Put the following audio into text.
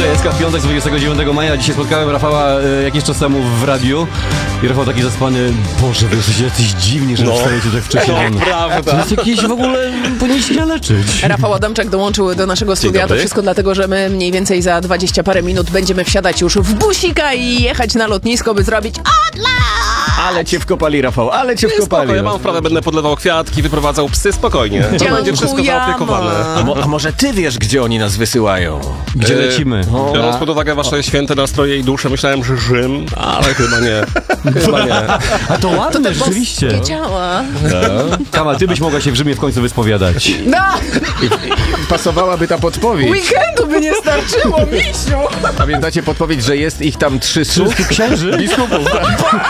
Tutaj jest w piątek z 29 maja. Dzisiaj spotkałem Rafała jakiś czas temu w radiu. I Rafał taki zaspany, Boże, wy jesteście jacyś dziwni, że wstajecie tak wcześniej. Prawda. To jest jakieś w ogóle, powinniście się leczyć. Rafał Adamczak dołączył do naszego studia. To wszystko dlatego, że my mniej więcej za 20 parę minut będziemy wsiadać już w busika i jechać na lotnisko, by zrobić odlot! Ale cię wkopali, Rafał, ale cię wkopali. Spoko, ja mam wprawę, będę podlewał kwiatki, wyprowadzał psy, spokojnie. To będzie wszystko zaopiekowane. A może ty wiesz, gdzie oni nas wysyłają? Gdzie lecimy? Biorąc pod uwagę wasze święte nastroje i dusze, myślałem, że Rzym, ale chyba nie. Chyba nie. A to ładne, rzeczywiście. Nie działa. Kamal, ty byś mogła się w Rzymie w końcu wyspowiadać. No! Pasowałaby ta podpowiedź. Weekendu by nie starczyło, misiu! Pamiętacie podpowiedź, że jest ich tam 300? 300 księży? Biskupów.